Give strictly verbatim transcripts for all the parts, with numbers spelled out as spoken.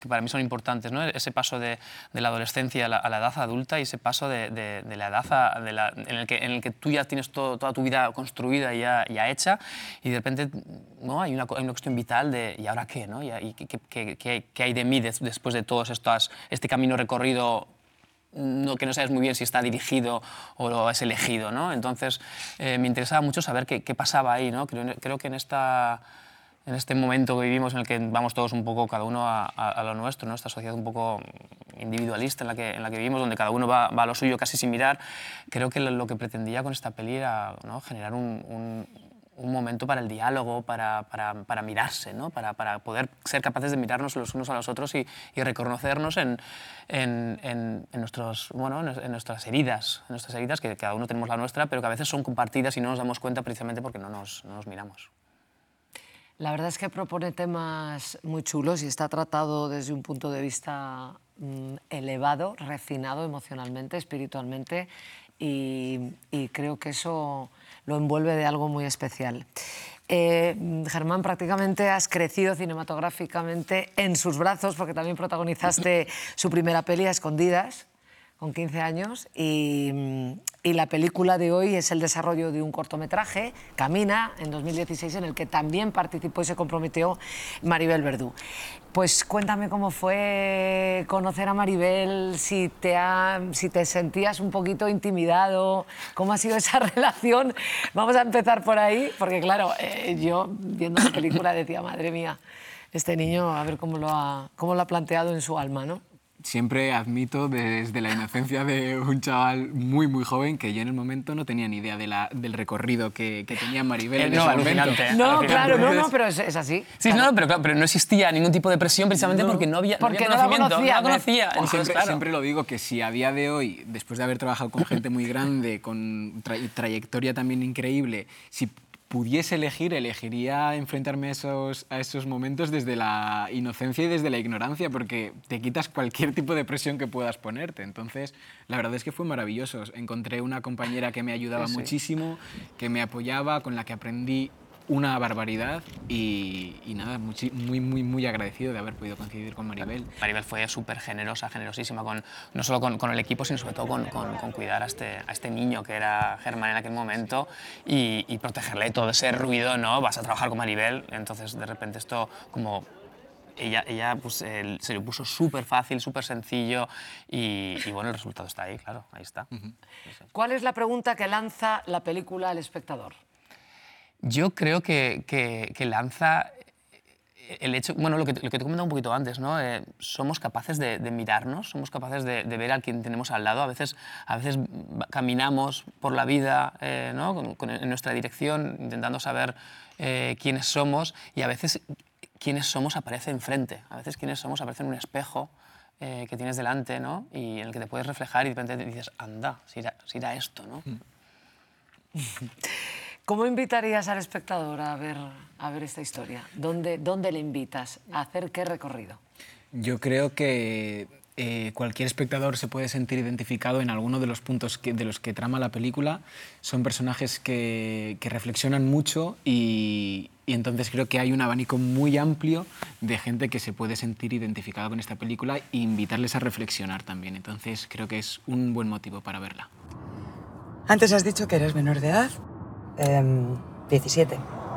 que para mí son importantes, ¿no? Ese paso de, de la adolescencia a la, a la edad adulta y ese paso de, de, de la edad a, de la, en, el que, en el que tú ya tienes todo, toda tu vida construida y ya, ya hecha y de repente, ¿no? hay, una, hay una cuestión vital de ¿y ahora qué? ¿no? ¿Y, y qué, qué, qué, qué hay de mí des, después de todo este camino recorrido? No, que no sabes muy bien si está dirigido o lo es elegido, ¿no? Entonces eh, me interesaba mucho saber qué, qué pasaba ahí, ¿no? Creo, creo que en esta... En este momento que vivimos en el que vamos todos un poco, cada uno a, a, a lo nuestro, ¿no? Esta sociedad un poco individualista en la que, en la que vivimos, donde cada uno va, va a lo suyo casi sin mirar, creo que lo, lo que pretendía con esta peli era, ¿no? generar un, un, un momento para el diálogo, para, para, para mirarse, ¿no? para, para poder ser capaces de mirarnos los unos a los otros y, y reconocernos en, en, en, en, nuestros, bueno, en nuestras heridas, en nuestras heridas, que cada uno tenemos la nuestra, pero que a veces son compartidas y no nos damos cuenta precisamente porque no nos, no nos miramos. La verdad es que propone temas muy chulos y está tratado desde un punto de vista mmm, elevado, refinado emocionalmente, espiritualmente, y, y creo que eso lo envuelve de algo muy especial. Eh, Germán, prácticamente has crecido cinematográficamente en sus brazos, porque también protagonizaste su primera peli, A Escondidas, con quince años, y, y la película de hoy es el desarrollo de un cortometraje, Camina, en dos mil dieciséis, en el que también participó y se comprometió Maribel Verdú. Pues cuéntame cómo fue conocer a Maribel, si te, ha, si te sentías un poquito intimidado, cómo ha sido esa relación. Vamos a empezar por ahí, porque claro, eh, yo viendo la película decía, madre mía, este niño, a ver cómo lo ha, cómo lo ha planteado en su alma, ¿no? Siempre admito desde la inocencia de un chaval muy, muy joven que yo en el momento no tenía ni idea de la, del recorrido que, que tenía Maribel en no, ese momento. No, claro, no, no, pero es, es así. Sí, claro. no, pero, claro, pero no existía ningún tipo de presión precisamente no, porque no había, porque no había no conocimiento. la conocía. No la conocía. Entonces, siempre, claro. siempre lo digo, que si a día de hoy, después de haber trabajado con gente muy grande, con tra trayectoria también increíble, si pudiese elegir, elegiría enfrentarme a esos, a esos momentos desde la inocencia y desde la ignorancia, porque te quitas cualquier tipo de presión que puedas ponerte. Entonces, la verdad es que fue maravilloso. Encontré una compañera que me ayudaba sí, sí. muchísimo, que me apoyaba, con la que aprendí una barbaridad y, y nada, muy, muy, muy, muy agradecido de haber podido coincidir con Maribel. Maribel fue súper generosa, generosísima, con, no solo con, con el equipo, sino sobre todo con, con, con cuidar a este, a este niño que era Germán en aquel momento y, y protegerle de todo ese ruido, ¿no? Vas a trabajar con Maribel, entonces de repente esto como... Ella, ella pues, eh, se lo puso súper fácil, súper sencillo y, y bueno, el resultado está ahí, claro, ahí está. Uh-huh. ¿Cuál es la pregunta que lanza la película al espectador? Yo creo que, que, que lanza el hecho, bueno, lo que, lo que te he comentado un poquito antes, ¿no? Eh, somos capaces de, de mirarnos, somos capaces de, de ver a quien tenemos al lado. A veces, a veces caminamos por la vida, eh, ¿no? con, con, en nuestra dirección, intentando saber eh, quiénes somos y a veces quiénes somos aparece enfrente. A veces quiénes somos aparece en un espejo eh, que tienes delante, ¿no? Y en el que te puedes reflejar y de repente dices, anda, si era, si era esto, ¿no? ¿Cómo invitarías al espectador a ver, a ver esta historia? ¿Dónde, ¿Dónde le invitas? ¿A hacer qué recorrido? Yo creo que eh, cualquier espectador se puede sentir identificado en alguno de los puntos que, de los que trama la película. Son personajes que, que reflexionan mucho y, y entonces creo que hay un abanico muy amplio de gente que se puede sentir identificada con esta película e invitarles a reflexionar también. Entonces creo que es un buen motivo para verla. Antes has dicho que eres menor de edad. Eh, diecisiete.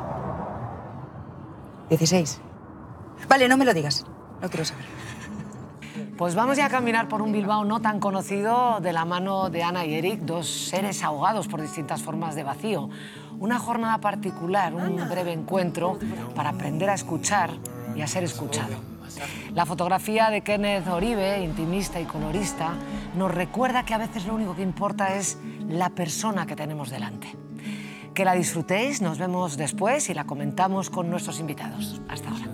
dieciséis. Vale, no me lo digas. No quiero saber. Pues vamos ya a caminar por un Bilbao no tan conocido de la mano de Ana y Eric, dos seres ahogados por distintas formas de vacío. Una jornada particular, un breve encuentro para aprender a escuchar y a ser escuchado. La fotografía de Kenneth Oribe, intimista y colorista, nos recuerda que a veces lo único que importa es la persona que tenemos delante. Que la disfrutéis, nos vemos después y la comentamos con nuestros invitados. Hasta ahora.